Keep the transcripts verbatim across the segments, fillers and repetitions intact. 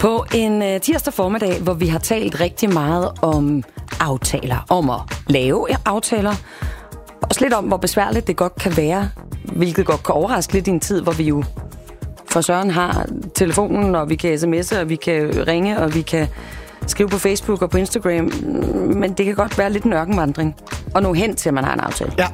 På en uh, tirsdag formiddag, hvor vi har talt rigtig meget om aftaler, om at lave aftaler, også lidt om, hvor besværligt det godt kan være, hvilket godt kan overraske lidt i en tid, hvor vi jo for søren har telefonen, og vi kan sms'e, og vi kan ringe, og vi kan skrive på Facebook og på Instagram, men det kan godt være lidt en ørkenvandring og nå hen til, at man har en aftale. Ja.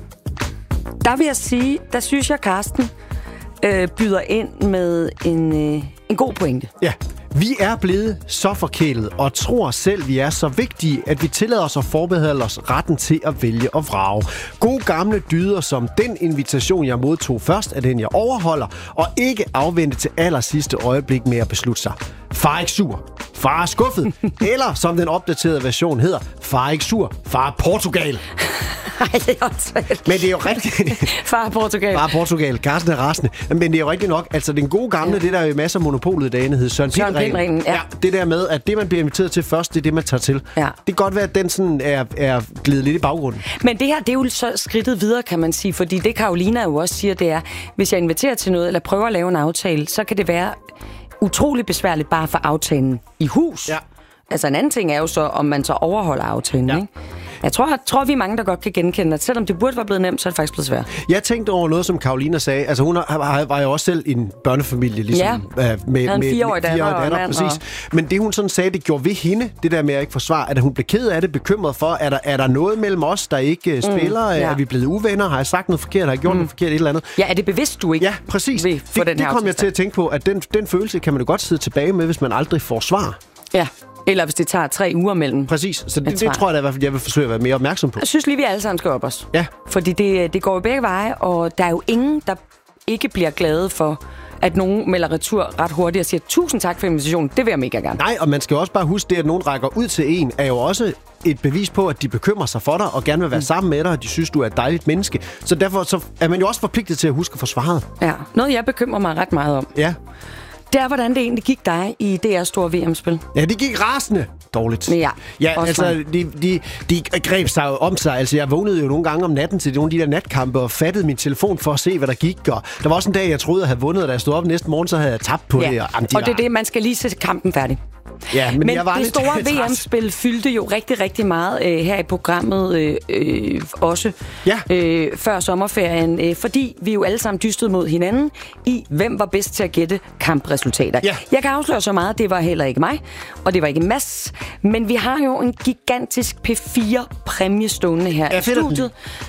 Der vil jeg sige, der synes jeg, Carsten øh, byder ind med en, øh, en god pointe. Ja. Vi er blevet så forkælet og tror selv, vi er så vigtige, at vi tillader os at forberede os retten til at vælge og vrage. Gode gamle dyder som den invitation, jeg modtog først, er den, jeg overholder, og ikke afvente til aller sidste øjeblik med at beslutte sig. Far er ikke sur, far er skuffet, eller som den opdaterede version hedder, far er ikke sur, far er Portugal. Ej, det er også svært. Men det er jo rigtigt. Far er Portugal. Far er Portugal. Carsten er rasende. Men det er jo rigtigt nok. Altså, den gode gamle, ja. Det der er jo masser af monopolet i dagene, hed Søren Pind-reglen. Ja. Ja, det der med, at det, man bliver inviteret til først, det er det, man tager til. Ja. Det kan godt være, at den sådan er, er glidet lidt i baggrunden. Men det her, det er jo så skridtet videre, kan man sige. Fordi det, Carolina jo også siger, det er, hvis jeg inviterer til noget, eller prøver at lave en aftale, så kan det være utrolig besværligt bare for aftalen i hus. Ja. Altså en anden ting er jo så, om man så overholder aftalen, ja. Ikke? Jeg tror, jeg tror, vi er mange, der godt kan genkende, at selvom det burde være blevet nemt, så er det faktisk blevet svært. Jeg tænkte over noget, som Carolina sagde. Altså, hun har, var jo også selv en børnefamilie, ligesom. Ja, øh, med, en med fireårig datter, datter, datter præcis. Og... Men det, hun sådan sagde, det gjorde ved hende, det der med at ikke forsvare, at hun blev ked af det, bekymret for, er der, er der noget mellem os, der ikke uh, spiller? Mm, ja. Er vi blevet uvenner? Har jeg sagt noget forkert? Har jeg gjort mm. noget forkert? Et eller andet? Ja, er det bevidst, du ikke? Ja, præcis. Det, det kom jeg til at tænke på, at den, den følelse kan man jo godt sidde tilbage med, hvis man aldrig får svar. Ja. Eller hvis det tager tre uger mellem. Præcis, så det, det tror jeg da, jeg vil forsøge at være mere opmærksom på. Jeg synes lige, vi alle sammen skal op os. Ja. Fordi det, det går jo begge veje, og der er jo ingen, der ikke bliver glade for, at nogen melder retur ret hurtigt og siger, tusind tak for invitationen, det vil jeg mega gerne. Nej, og man skal jo også bare huske det, at nogen rækker ud til en, er jo også et bevis på, at de bekymrer sig for dig, og gerne vil være mm. sammen med dig, og de synes, du er et dejligt menneske. Så derfor så er man jo også forpligtet til at huske at få svaret. Ja, noget jeg bekymrer mig ret meget om. Ja. Det er, hvordan det egentlig gik dig i D R's store V M-spil. Ja, det gik rasende dårligt. Ja, ja altså, de, de, de greb sig jo om sig. Altså, jeg vågnede jo nogle gange om natten til nogle af de der natkampe og fattede min telefon for at se, hvad der gik. Og der var også en dag, jeg troede, jeg havde vundet, og da jeg stod op næste morgen, så havde jeg tabt på ja. det. Og, jamen, de og var... det er det, man skal lige se kampen færdig. Ja, men, men jeg var det lidt store V M-spil fyldte jo rigtig, rigtig meget øh, her i programmet øh, øh, også ja. øh, før sommerferien, øh, fordi vi jo alle sammen dystede mod hinanden i, hvem var bedst til at gætte kampresultater. Ja. Jeg kan afsløre så meget, det var heller ikke mig, og det var ikke Mads, men vi har jo en gigantisk P fire præmie stående her ja, i studiet,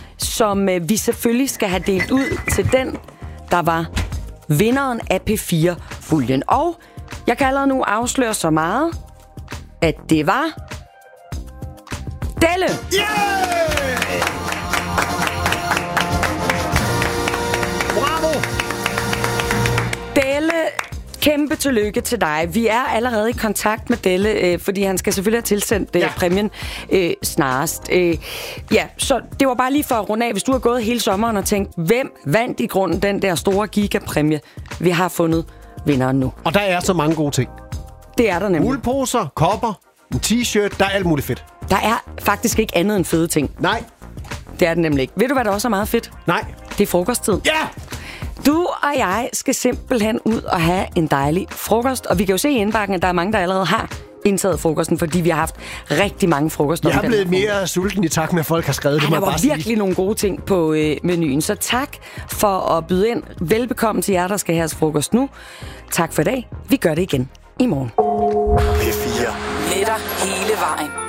som øh, vi selvfølgelig skal have delt ud til den, der var vinderen af P fire-puljen. Og jeg kan allerede nu afsløre så meget, at det var Delle. Yeah! Bravo! Delle, kæmpe tillykke til dig. Vi er allerede i kontakt med Delle, øh, fordi han skal selvfølgelig have tilsendt øh, ja. præmien øh, snarest. Øh, ja, så det var bare lige for at runde af, hvis du har gået hele sommeren og tænkt, hvem vandt i grunden den der store gigapræmie? Vi har fundet vinderen nu. Og der er så mange gode ting. Det er der nemlig. Uldposer, kopper, en t-shirt, der er alt muligt fedt. Der er faktisk ikke andet end fede ting. Nej. Det er det nemlig ikke. Ved du, hvad der også er meget fedt? Nej. Det er frokosttid. Ja! Du og jeg skal simpelthen ud og have en dejlig frokost. Og vi kan jo se i indbakken, at der er mange, der allerede har indtaget frokosten, fordi vi har haft rigtig mange frokoster. Jeg er blevet mere sulten i takt med, at folk har skrevet det. Ej, der var virkelig sige. nogle gode ting på øh, menuen. Så tak for at byde ind. Velbekomme til jer, der skal have frokost nu. Tak for i dag. Vi gør det igen i morgen. P fire. Med dig hele vejen.